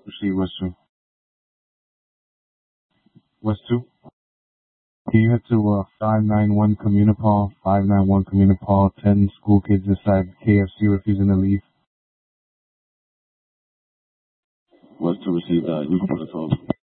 Receive West 2. West 2. Can you head to 591 Communipol, 591 Communipol, 10 school kids inside KFC refusing to leave. West 2 receive that. You can put a 12.